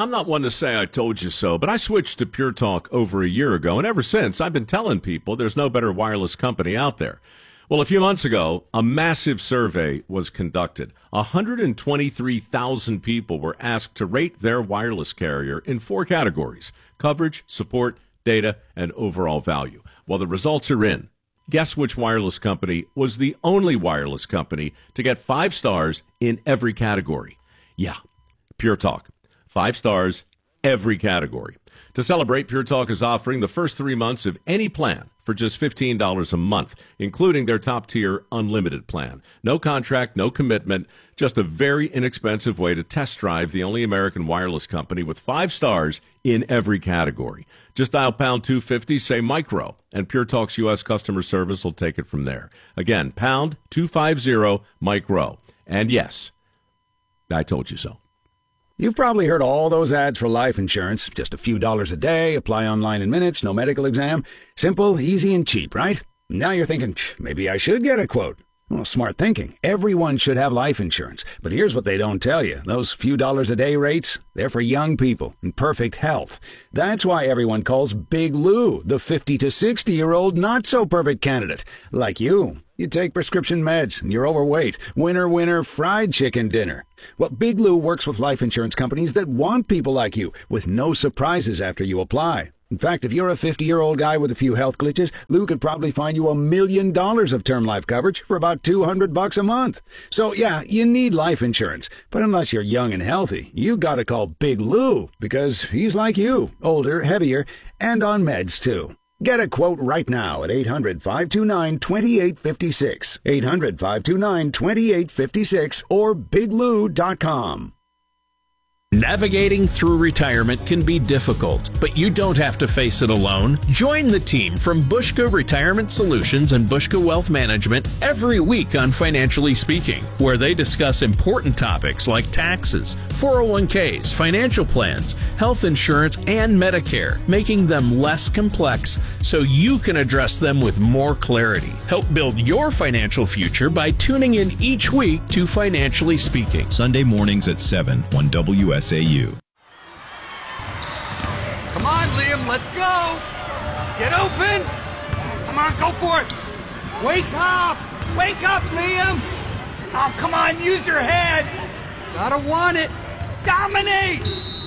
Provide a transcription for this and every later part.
I'm not one to say I told you so, but I switched to Pure Talk over a year ago, and ever since, I've been telling people there's no better wireless company out there. Well, a few months ago, a massive survey was conducted. 123,000 people were asked to rate their wireless carrier in 4 categories: coverage, support, data, and overall value. Well, the results are in. Guess which wireless company was the only wireless company to get 5 stars in every category? Yeah, Pure Talk. 5 stars, every category. To celebrate, Pure Talk is offering the first 3 months of any plan for just $15 a month, including their top-tier unlimited plan. No contract, no commitment, just a very inexpensive way to test drive the only American wireless company with 5 stars in every category. Just dial pound 250, say micro, and Pure Talk's U.S. customer service will take it from there. Again, pound 250 micro. And yes, I told you so. You've probably heard all those ads for life insurance. Just a few dollars a day, apply online in minutes, no medical exam. Simple, easy, and cheap, right? Now you're thinking, maybe I should get a quote. Well, smart thinking. Everyone should have life insurance. But here's what they don't tell you. Those few dollars a day rates, they're for young people in perfect health. That's why everyone calls Big Lou the 50 to 60-year-old not-so-perfect candidate. Like you. You take prescription meds, and you're overweight. Winner, winner, fried chicken dinner. Well, Big Lou works with life insurance companies that want people like you, with no surprises after you apply. In fact, if you're a 50-year-old guy with a few health glitches, Lou could probably find you $1 million of term life coverage for about $200 a month. So, yeah, you need life insurance. But unless you're young and healthy, you gotta call Big Lou, because he's like you, older, heavier, and on meds, too. Get a quote right now at 800-529-2856, 800-529-2856, or biglou.com. Navigating through retirement can be difficult, but you don't have to face it alone. Join the team from Bushka Retirement Solutions and Bushka Wealth Management every week on Financially Speaking, where they discuss important topics like taxes, 401ks, financial plans, health insurance, and Medicare, making them less complex so you can address them with more clarity. Help build your financial future by tuning in each week to Financially Speaking. Sunday mornings at 7 on WSAU. Come on, Liam, let's go. Get open. Come on, go for it. Wake up. Wake up, Liam. Oh, come on, use your head. Gotta want it. Dominate.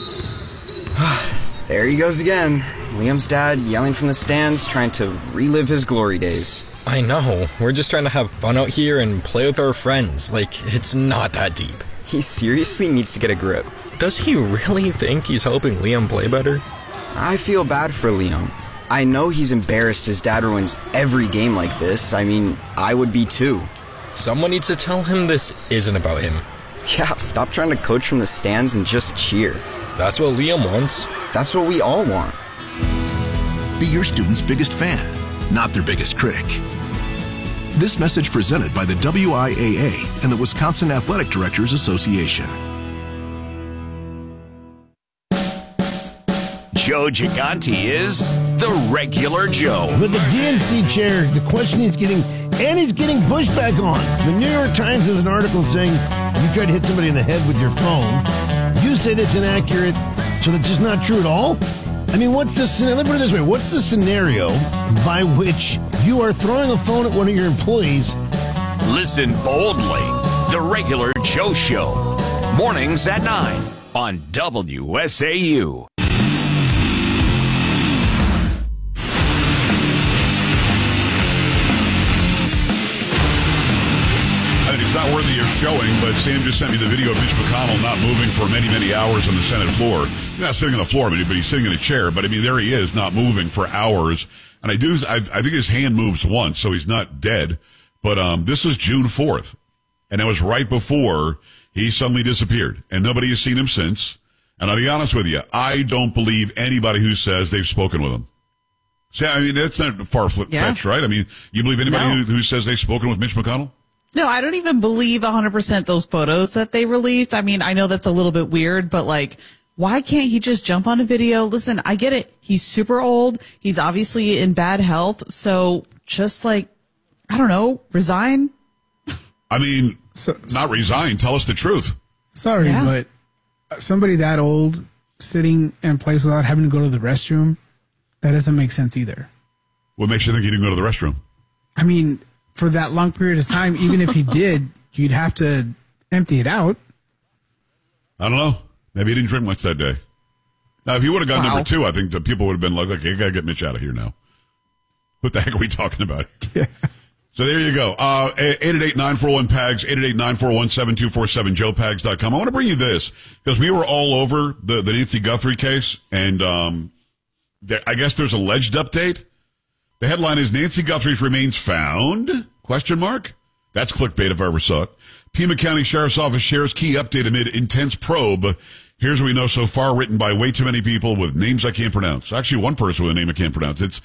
There he goes again. Liam's dad yelling from the stands, trying to relive his glory days. I know. We're just trying to have fun out here and play with our friends. Like, it's not that deep. He seriously needs to get a grip. Does he really think he's helping Liam play better? I feel bad for Liam. I know he's embarrassed his dad ruins every game like this. I mean, I would be too. Someone needs to tell him this isn't about him. Yeah, stop trying to coach from the stands and just cheer. That's what Liam wants. That's what we all want. Be your student's biggest fan, not their biggest critic. This message presented by the WIAA and the Wisconsin Athletic Directors Association. Joe Gigante is the regular Joe. With the DNC chair, the question he's getting pushback on. The New York Times has an article saying you try to hit somebody in the head with your phone. You say that's inaccurate, so that's just not true at all? I mean, what's the scenario? Let me put it this way. What's the scenario by which you are throwing a phone at one of your employees? Listen boldly. The regular Joe Show. Mornings at 9 on WSAU. It's not worthy of showing, but Sam just sent me the video of Mitch McConnell not moving for many, many hours on the Senate floor. He's not sitting on the floor, but he's sitting in a chair. But, I mean, there he is, not moving for hours. And I think his hand moves once, so he's not dead. But this is June 4th, and it was right before he suddenly disappeared. And nobody has seen him since. And I'll be honest with you, I don't believe anybody who says they've spoken with him. See, I mean, that's not far-fetched, right? I mean, you believe anybody who says they've spoken with Mitch McConnell? No, I don't even believe 100% those photos that they released. I mean, I know that's a little bit weird, but like, why can't he just jump on a video? Listen, I get it. He's super old. He's obviously in bad health. So just like, I don't know, resign. I mean, not resign. Tell us the truth. Sorry, but somebody that old sitting in place without having to go to the restroom, that doesn't make sense either. What makes you think he didn't go to the restroom? I mean, for that long period of time, even if he did, you'd have to empty it out. I don't know. Maybe he didn't drink much that day. Now, if he would have got number 2, I think the people would have been like, okay, you got to get Mitch out of here now. What the heck are we talking about? Yeah. So there you go. 888-941-PAGS, 888-941-7247, joepags.com. I want to bring you this because we were all over the Nancy Guthrie case, and I guess there's alleged update. The headline is Nancy Guthrie's remains found? ? That's clickbait if I ever saw it. Pima County Sheriff's Office shares key update amid intense probe. Here's what we know so far, written by way too many people with names I can't pronounce. Actually, one person with a name I can't pronounce. It's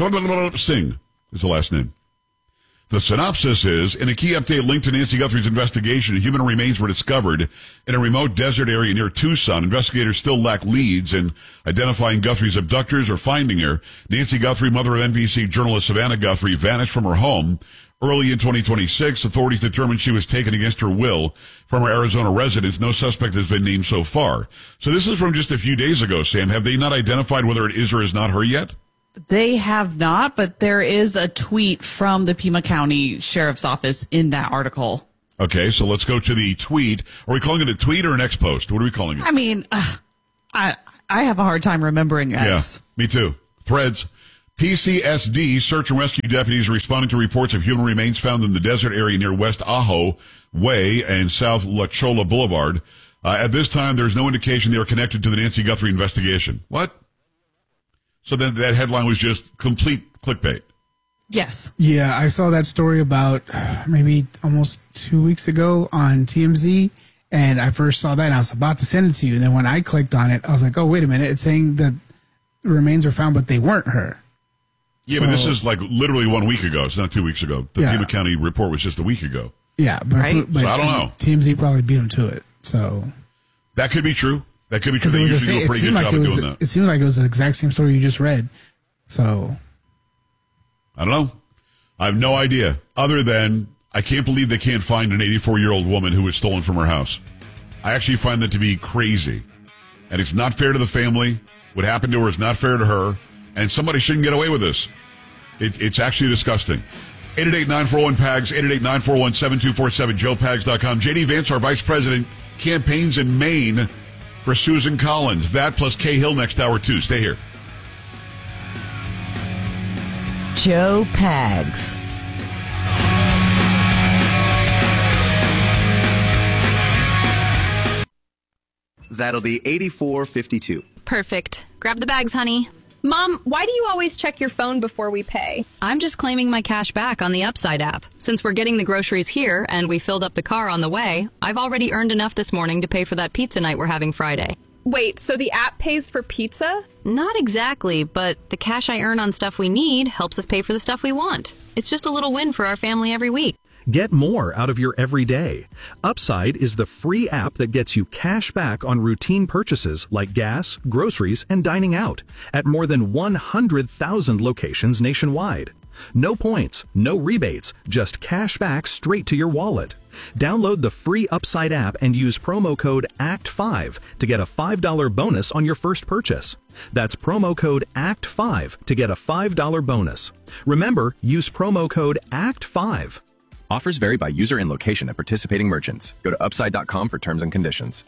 Singh is the last name. The synopsis is, in a key update linked to Nancy Guthrie's investigation, human remains were discovered in a remote desert area near Tucson. Investigators still lack leads in identifying Guthrie's abductors or finding her. Nancy Guthrie, mother of NBC journalist Savannah Guthrie, vanished from her home. Early in 2026, authorities determined she was taken against her will from her Arizona residence. No suspect has been named so far. So this is from just a few days ago, Sam. Have they not identified whether it is or is not her yet? They have not, but there is a tweet from the Pima County Sheriff's Office in that article. Okay, so let's go to the tweet. Are we calling it a tweet or an X post? What are we calling it? I mean, I have a hard time remembering X. Yeah, me too. Threads. PCSD search and rescue deputies are responding to reports of human remains found in the desert area near West Ajo Way and South La Chola Boulevard. At this time, there's no indication they are connected to the Nancy Guthrie investigation. What? So then that headline was just complete clickbait. Yes. Yeah, I saw that story about maybe almost 2 weeks ago on TMZ, and I first saw that, and I was about to send it to you. And then when I clicked on it, I was like, oh, wait a minute. It's saying that remains were found, but they weren't her. Yeah, but this is like literally 1 week ago. It's not 2 weeks ago. The Pima County report was just a week ago. Yeah, but, right? But so I don't know. TMZ probably beat him to it. So that could be true. That could be true. They usually do a pretty good job of doing that. It seemed like it was the exact same story you just read. So I don't know. I have no idea. Other than I can't believe they can't find an 84-year-old woman who was stolen from her house. I actually find that to be crazy. And it's not fair to the family. What happened to her is not fair to her. And somebody shouldn't get away with this. It's actually disgusting. 888-941-PAGS, 888-941-7247, joepags.com. J.D. Vance, our vice president, campaigns in Maine for Susan Collins. That plus Kay Hill next hour, too. Stay here. Joe Pags. That'll be $84.52. Perfect. Grab the bags, honey. Mom, why do you always check your phone before we pay? I'm just claiming my cash back on the Upside app. Since we're getting the groceries here and we filled up the car on the way, I've already earned enough this morning to pay for that pizza night we're having Friday. Wait, so the app pays for pizza? Not exactly, but the cash I earn on stuff we need helps us pay for the stuff we want. It's just a little win for our family every week. Get more out of your everyday. Upside is the free app that gets you cash back on routine purchases like gas, groceries, and dining out at more than 100,000 locations nationwide. No points, no rebates, just cash back straight to your wallet. Download the free Upside app and use promo code ACT5 to get a $5 bonus on your first purchase. That's promo code ACT5 to get a $5 bonus. Remember, use promo code ACT5. Offers vary by user and location at participating merchants. Go to upside.com for terms and conditions.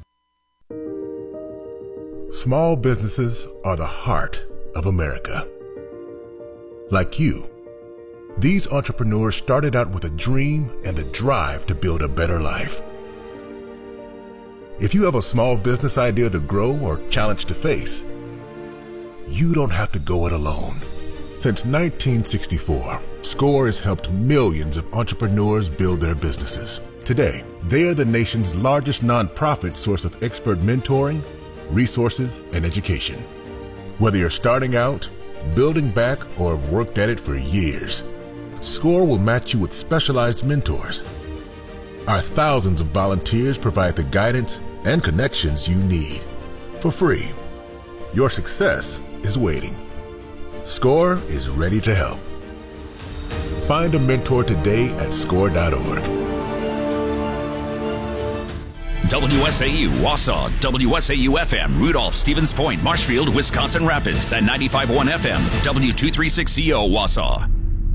Small businesses are the heart of America. Like you, these entrepreneurs started out with a dream and the drive to build a better life. If you have a small business idea to grow or challenge to face, you don't have to go it alone. Since 1964, SCORE has helped millions of entrepreneurs build their businesses. Today, they are the nation's largest nonprofit source of expert mentoring, resources, and education. Whether you're starting out, building back, or have worked at it for years, SCORE will match you with specialized mentors. Our thousands of volunteers provide the guidance and connections you need for free. Your success is waiting. SCORE is ready to help. Find a mentor today at SCORE.org. WSAU, Wausau, WSAU-FM, Rudolph, Stevens Point, Marshfield, Wisconsin Rapids, and 95.1 FM, W236CO, Wausau.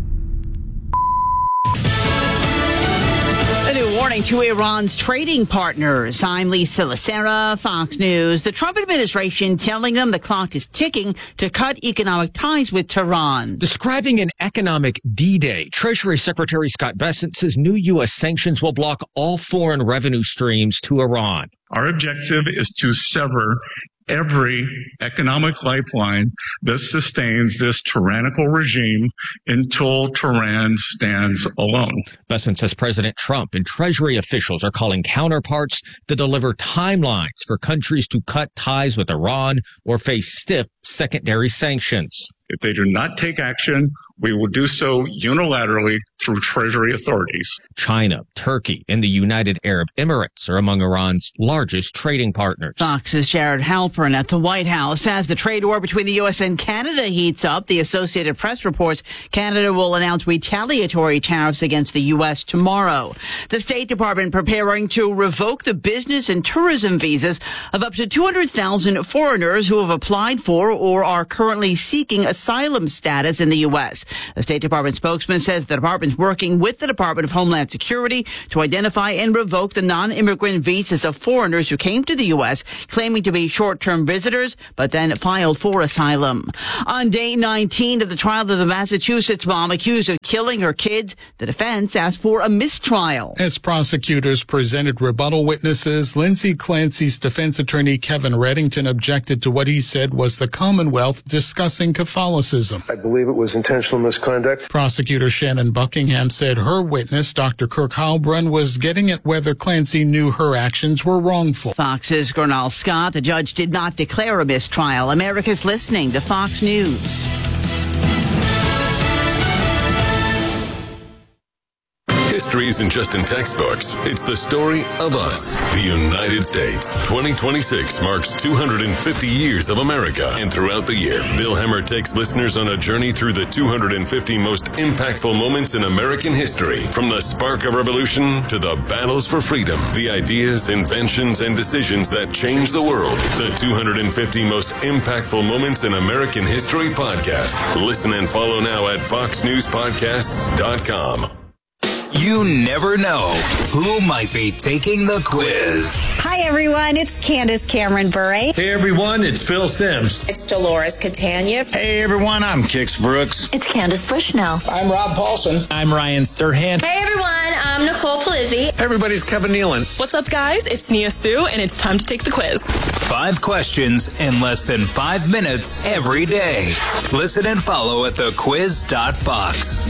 A new warning to Iran's trading partners. I'm Lisa Lacera, Fox News. The Trump administration telling them the clock is ticking to cut economic ties with Tehran. Describing an economic D-Day, Treasury Secretary Scott Bessent says new U.S. sanctions will block all foreign revenue streams to Iran. Our objective is to sever every economic lifeline that sustains this tyrannical regime until Tehran stands alone. Bessent says President Trump and Treasury officials are calling counterparts to deliver timelines for countries to cut ties with Iran or face stiff secondary sanctions. If they do not take action, we will do so unilaterally through Treasury authorities. China, Turkey, and the United Arab Emirates are among Iran's largest trading partners. Fox's Jared Halpern at the White House. As the trade war between the U.S. and Canada heats up, the Associated Press reports Canada will announce retaliatory tariffs against the U.S. tomorrow. The State Department preparing to revoke the business and tourism visas of up to 200,000 foreigners who have applied for or are currently seeking asylum status in the U.S. The State Department spokesman says the department is working with the Department of Homeland Security to identify and revoke the non-immigrant visas of foreigners who came to the U.S. claiming to be short-term visitors, but then filed for asylum. On day 19 of the trial of the Massachusetts mom accused of killing her kids, the defense asked for a mistrial. As prosecutors presented rebuttal witnesses, Lindsay Clancy's defense attorney Kevin Reddington objected to what he said was the Commonwealth discussing Catholicism. I believe it was intentional misconduct. Prosecutor Shannon Buckingham said her witness, Dr. Kirk Heilbrunn, was getting at whether Clancy knew her actions were wrongful. Fox's Gernal Scott. The judge did not declare a mistrial. America's listening to Fox News. History isn't just in textbooks. It's the story of us, the United States. 2026 marks 250 years of America. And throughout the year, Bill Hemmer takes listeners on a journey through the 250 most impactful moments in American history. From the spark of revolution to the battles for freedom, the ideas, inventions, and decisions that changed the world. The 250 most impactful moments in American history podcast. Listen and follow now at foxnewspodcasts.com. You never know who might be taking the quiz. Hi, everyone. It's Candace Cameron Bure. Hey, everyone. It's Phil Sims. It's Dolores Catania. Hey, everyone. I'm Kix Brooks. It's Candace Bushnell. I'm Rob Paulson. I'm Ryan Serhant. Hey, everyone. I'm Nicole Palizzi. Hey, everybody's Kevin Nealon. What's up, guys? It's Nia Sue, and it's time to take the quiz. 5 questions in less than 5 minutes every day. Listen and follow at thequiz.fox.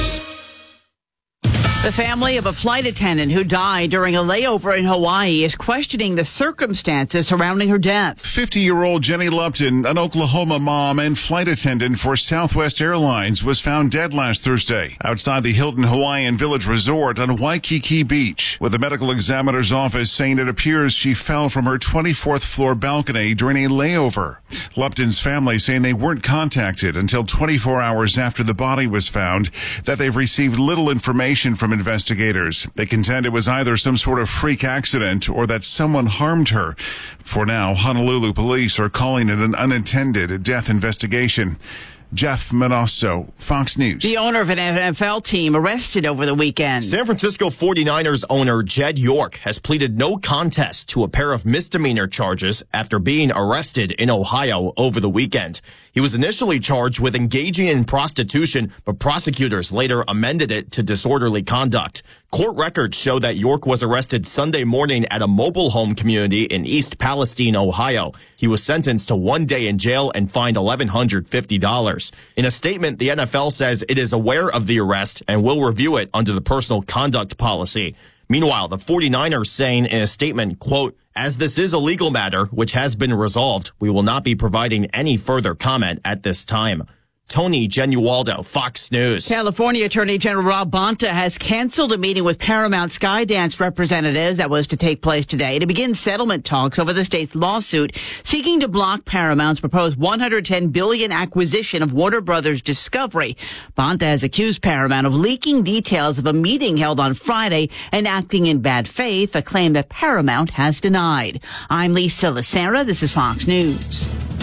The family of a flight attendant who died during a layover in Hawaii is questioning the circumstances surrounding her death. 50-year-old Jenny Lupton, an Oklahoma mom and flight attendant for Southwest Airlines, was found dead last Thursday outside the Hilton Hawaiian Village Resort on Waikiki Beach, with the medical examiner's office saying it appears she fell from her 24th floor balcony during a layover. Lupton's family saying they weren't contacted until 24 hours after the body was found, that they've received little information from investigators. They contend it was either some sort of freak accident or that someone harmed her. For now, Honolulu police are calling it an unintended death investigation. Jeff Manasso, Fox News. The owner of an NFL team arrested over the weekend. San Francisco 49ers owner Jed York has pleaded no contest to a pair of misdemeanor charges after being arrested in Ohio over the weekend. He was initially charged with engaging in prostitution, but prosecutors later amended it to disorderly conduct. Court records show that York was arrested Sunday morning at a mobile home community in East Palestine, Ohio. He was sentenced to 1 day in jail and fined $1,150. In a statement, the NFL says it is aware of the arrest and will review it under the personal conduct policy. Meanwhile, the 49ers saying in a statement, quote, "As this is a legal matter which has been resolved, we will not be providing any further comment at this time." Tony Genualdo, Fox News. California Attorney General Rob Bonta has canceled a meeting with Paramount Skydance representatives that was to take place today to begin settlement talks over the state's lawsuit seeking to block Paramount's proposed $110 billion acquisition of Warner Brothers Discovery. Bonta has accused Paramount of leaking details of a meeting held on Friday and acting in bad faith, a claim that Paramount has denied. I'm Lisa Lacera. This is Fox News.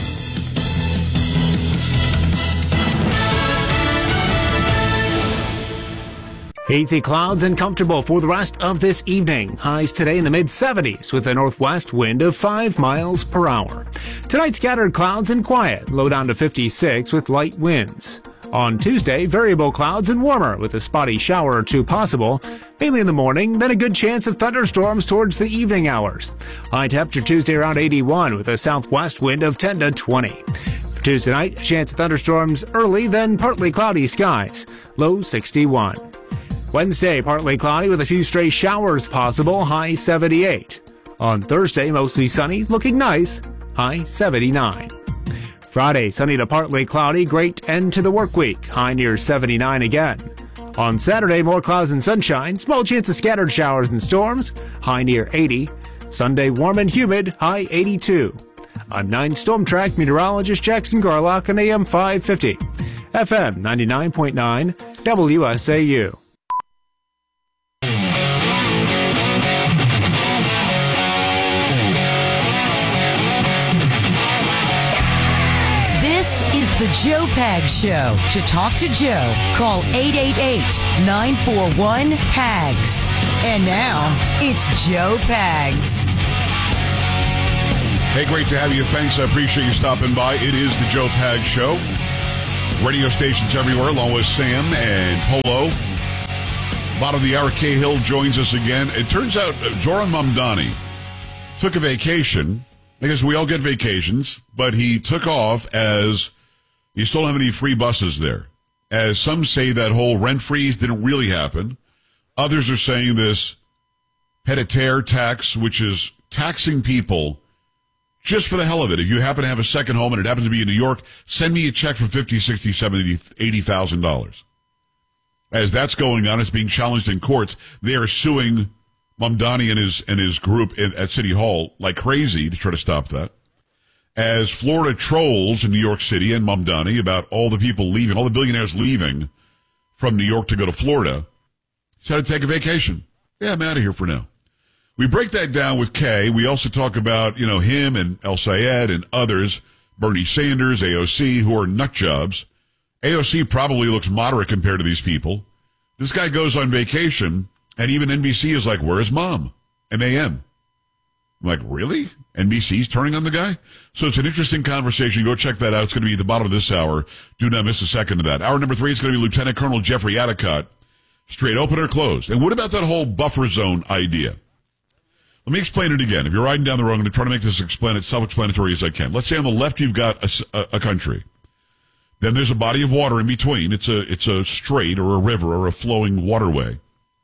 Hazy clouds and comfortable for the rest of this evening. Highs today in the mid-70s with a northwest wind of 5 miles per hour. Tonight, scattered clouds and quiet, low down to 56 with light winds. On Tuesday, variable clouds and warmer with a spotty shower or two possible, mainly in the morning, then a good chance of thunderstorms towards the evening hours. High temperature Tuesday around 81 with a southwest wind of 10 to 20. For Tuesday night, chance of thunderstorms early, then partly cloudy skies, low 61. Wednesday, partly cloudy with a few stray showers possible, high 78. On Thursday, mostly sunny, looking nice, high 79. Friday, sunny to partly cloudy, great end to the work week, high near 79 again. On Saturday, more clouds and sunshine, small chance of scattered showers and storms, high near 80. Sunday, warm and humid, high 82. I'm 9 Storm Track meteorologist Jackson Garlock on AM 550. FM 99.9, WSAU. The Joe Pags Show. To talk to Joe, call 888-941-PAGS. And now, it's Joe Pags. Hey, great to have you. Thanks. I appreciate you stopping by. It is the Joe Pags Show. Radio stations everywhere, along with Sam and Polo. Bottom of the hour, Cahill joins us again. It turns out Zoran Mamdani took a vacation. I guess we all get vacations, but he took off as... You still don't have any free buses there. As some say that whole rent freeze didn't really happen. Others are saying this pied-à-terre tax, which is taxing people just for the hell of it. If you happen to have a second home and it happens to be in New York, send me a check for $50,000, $60,000, $70,000, $80,000. As that's going on, it's being challenged in courts. They are suing Mamdani and his group at City Hall like crazy to try to stop that. As Florida trolls in New York City and Mamdani about all the people leaving, all the billionaires leaving from New York to go to Florida, decided to take a vacation. Yeah, I'm out of here for now. We break that down with Kay. We also talk about, him and El Sayed and others, Bernie Sanders, AOC, who are nut jobs. AOC probably looks moderate compared to these people. This guy goes on vacation, and even NBC is like, where's Mom? M-A-M. I'm like, really? NBC's turning on the guy? So it's an interesting conversation. Go check that out. It's going to be at the bottom of this hour. Do not miss a second of that. Hour number 3 is going to be Lieutenant Colonel Jeffrey Adicott. Straight open or closed. And what about that whole buffer zone idea? Let me explain it again. If you're riding down the road, I'm going to try to make this self-explanatory as I can. Let's say on the left you've got a country. Then there's a body of water in between. It's a strait or a river or a flowing waterway.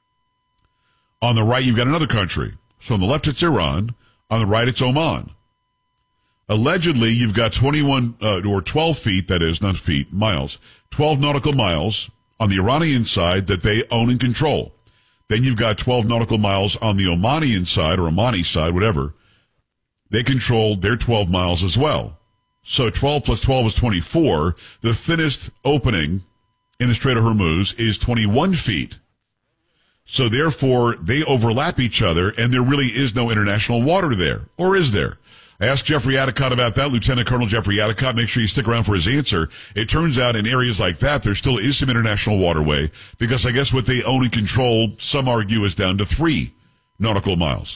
On the right, you've got another country. So on the left, it's Iran. On the right, it's Oman. Allegedly, you've got 21 or 12 feet, that is, not feet, miles, 12 nautical miles on the Iranian side that they own and control. Then you've got 12 nautical miles on the Omanian side, or Omani side, whatever. They control their 12 miles as well. So 12 plus 12 is 24. The thinnest opening in the Strait of Hormuz is 21 feet. So therefore, they overlap each other, and there really is no international water there. Or is there? I asked Jeffrey Adicott about that, Lieutenant Colonel Jeffrey Adicott. Make sure you stick around for his answer. It turns out in areas like that, there still is some international waterway, because I guess what they own and control, some argue, is down to 3 nautical miles.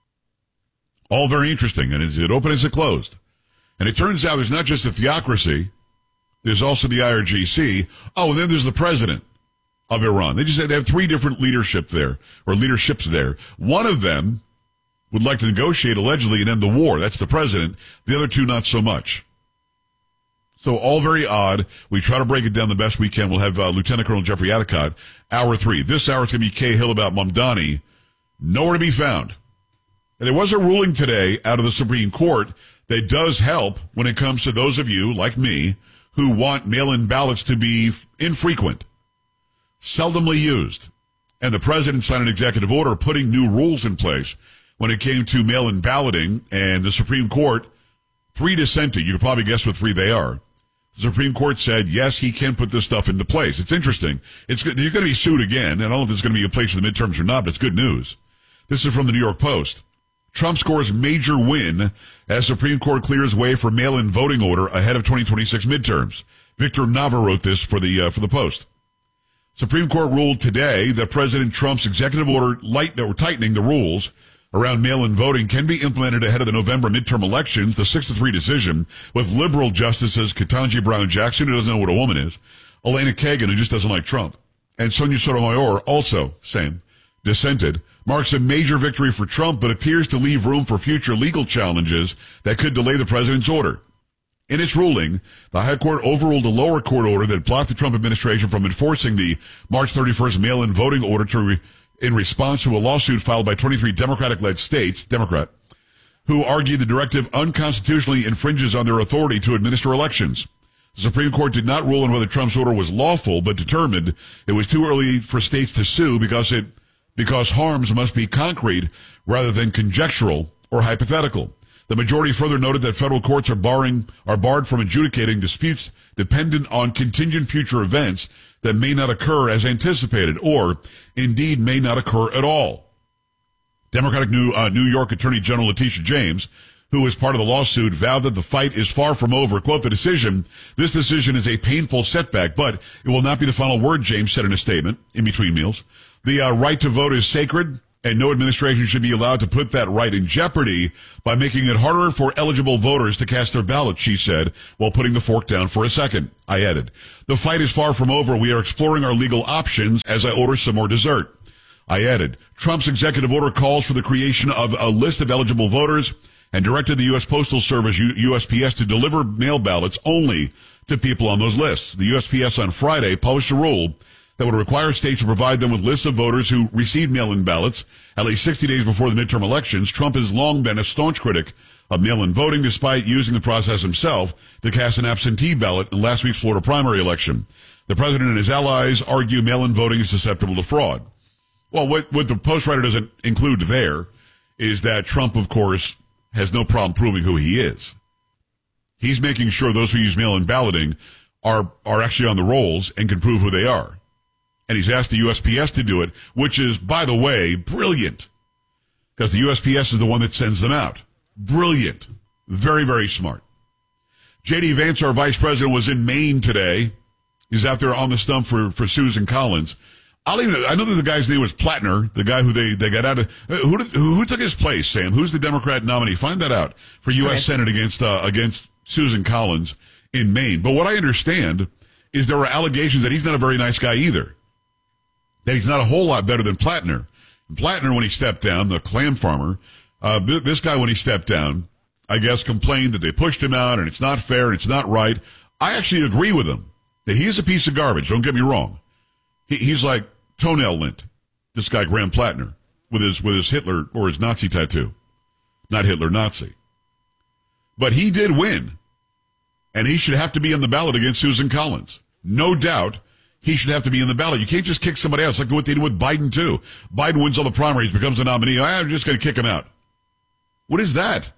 All very interesting. And is it open, is it closed? And it turns out there's not just a theocracy, there's also the IRGC. Oh, and then there's the president of Iran. They just said they have 3 different leaderships there. One of them would like to negotiate allegedly and end the war. That's the president. The other 2, not so much. So all very odd. We try to break it down the best we can. We'll have Lieutenant Colonel Jeffrey Adicott, hour 3. This hour is going to be Cahill about Mamdani. Nowhere to be found. And there was a ruling today out of the Supreme Court that does help when it comes to those of you, like me, who want mail-in ballots to be infrequent, seldomly used. And the president signed an executive order putting new rules in place when it came to mail-in balloting, and the Supreme Court, 3 dissented. You can probably guess what 3 they are. The Supreme Court said, yes, he can put this stuff into place. It's interesting. You're going to be sued again. And I don't know if this is going to be in place for the midterms or not, but it's good news. This is from the New York Post. Trump scores major win as Supreme Court clears way for mail-in voting order ahead of 2026 midterms. Victor Nava wrote this for the Post. Supreme Court ruled today that President Trump's executive order tightening the rules around mail-in voting can be implemented ahead of the November midterm elections, the 6-3 decision, with liberal justices Ketanji Brown Jackson, who doesn't know what a woman is, Elena Kagan, who just doesn't like Trump, and Sonia Sotomayor, also dissented, marks a major victory for Trump, but appears to leave room for future legal challenges that could delay the president's order. In its ruling, the High Court overruled a lower court order that blocked the Trump administration from enforcing the March 31st mail-in voting order in response to a lawsuit filed by 23 Democratic-led states, who argued the directive unconstitutionally infringes on their authority to administer elections. The Supreme Court did not rule on whether Trump's order was lawful, but determined it was too early for states to sue because harms must be concrete rather than conjectural or hypothetical. The majority further noted that federal courts are barred from adjudicating disputes dependent on contingent future events that may not occur as anticipated or, indeed, may not occur at all. Democratic New York Attorney General Letitia James, who was part of the lawsuit, vowed that the fight is far from over. Quote, this decision is a painful setback, but it will not be the final word, James said in a statement in between meals. The right to vote is sacred, and no administration should be allowed to put that right in jeopardy by making it harder for eligible voters to cast their ballots, she said, while putting the fork down for a second. I added, the fight is far from over. We are exploring our legal options as I order some more dessert. I added, Trump's executive order calls for the creation of a list of eligible voters and directed the U.S. Postal Service, USPS, to deliver mail ballots only to people on those lists. The USPS on Friday published a rule that would require states to provide them with lists of voters who received mail-in ballots at least 60 days before the midterm elections. Trump has long been a staunch critic of mail-in voting, despite using the process himself to cast an absentee ballot in last week's Florida primary election. The president and his allies argue mail-in voting is susceptible to fraud. Well, what the Post writer doesn't include there is that Trump, of course, has no problem proving who he is. He's making sure those who use mail-in balloting are actually on the rolls and can prove who they are. And he's asked the USPS to do it, which is, by the way, brilliant. Because the USPS is the one that sends them out. Brilliant. Very, very smart. J.D. Vance, our vice president, was in Maine today. He's out there on the stump for Susan Collins. I know that the guy's name was Plattner, the guy who they got out of. Who took his place, Sam? Who's the Democrat nominee? Find that out for U.S. Senate against Susan Collins in Maine. But what I understand is there were allegations that he's not a very nice guy either. That he's not a whole lot better than Plattner. Plattner, when he stepped down, the clam farmer, this guy, when he stepped down, I guess complained that they pushed him out and it's not fair and it's not right. I actually agree with him that he is a piece of garbage. Don't get me wrong. He's like toenail lint. This guy, Graham Plattner, with his Hitler or his Nazi tattoo. Not Hitler, Nazi. But he did win. And he should have to be on the ballot against Susan Collins. No doubt. He should have to be in the ballot. You can't just kick somebody out. It's like what they did with Biden, too. Biden wins all the primaries, becomes the nominee. I'm just going to kick him out. What is that?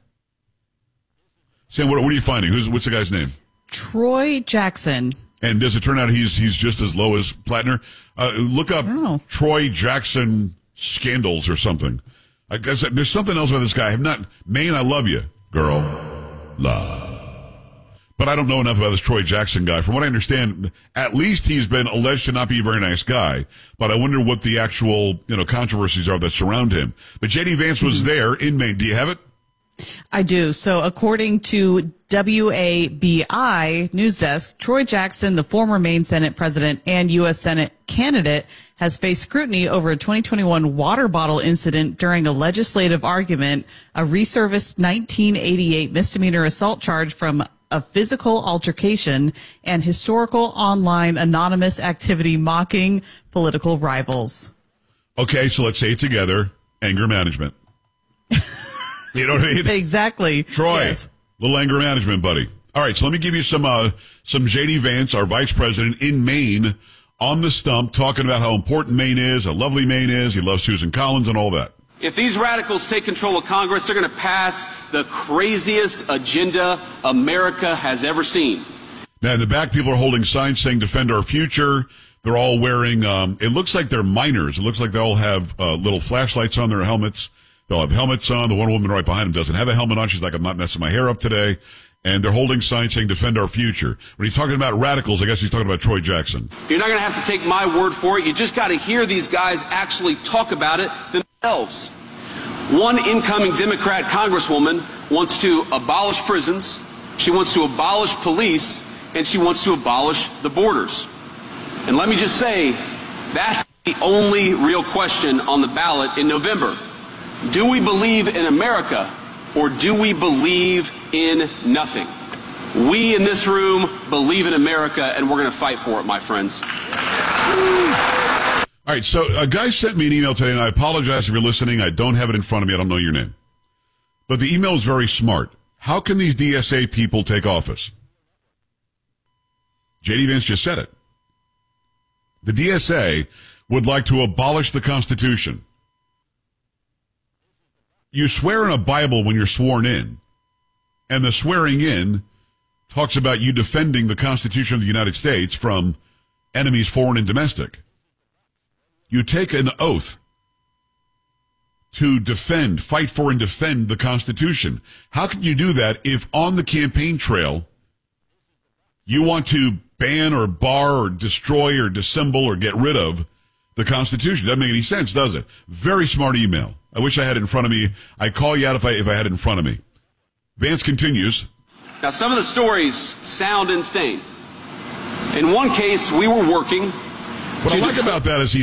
Sam, what are you finding? What's the guy's name? Troy Jackson. And does it turn out he's just as low as Plattner? Look up Troy Jackson scandals or something. I guess there's something else about this guy. Maine, I love you, girl. Love. But I don't know enough about this Troy Jackson guy. From what I understand, at least he's been alleged to not be a very nice guy. But I wonder what the actual, controversies are that surround him. But J.D. Vance was there in Maine. Do you have it? I do. So according to WABI News Desk, Troy Jackson, the former Maine Senate president and U.S. Senate candidate, has faced scrutiny over a 2021 water bottle incident during a legislative argument, a resurfaced 1988 misdemeanor assault charge from a physical altercation, and historical online anonymous activity mocking political rivals. Okay, so let's say it together. Anger management. You know what I mean? Exactly. Troy, yes. Little anger management, buddy. All right, so let me give you some J.D. Vance, our vice president in Maine, on the stump, talking about how important Maine is, how lovely Maine is. He loves Susan Collins and all that. If these radicals take control of Congress, they're going to pass the craziest agenda America has ever seen. Now, in the back, people are holding signs saying defend our future. They're all wearing, it looks like they're miners. It looks like they all have little flashlights on their helmets. They'll have helmets on. The one woman right behind them doesn't have a helmet on. She's like, I'm not messing my hair up today. And they're holding signs saying defend our future. When he's talking about radicals, I guess he's talking about Troy Jackson. You're not going to have to take my word for it. You just got to hear these guys actually talk about it themselves. One incoming Democrat congresswoman wants to abolish prisons. She wants to abolish police. And she wants to abolish the borders. And let me just say, that's the only real question on the ballot in November. Do we believe in America, or do we believe in nothing? We in this room believe in America, and we're going to fight for it, my friends. All right, so a guy sent me an email today, and I apologize if you're listening. I don't have it in front of me. I don't know your name. But the email is very smart. How can these DSA people take office? J.D. Vance just said it. The DSA would like to abolish the Constitution. You swear in a Bible when you're sworn in, and the swearing in talks about you defending the Constitution of the United States from enemies, foreign and domestic. You take an oath to defend, fight for and defend the Constitution. How can you do that if on the campaign trail you want to ban or bar or destroy or dissemble or get rid of the Constitution? Doesn't make any sense, does it? Very smart email. I wish I had it in front of me. I'd call you out if I had it in front of me. Vance continues. Now, some of the stories sound insane. In one case, we were working. What I like about that is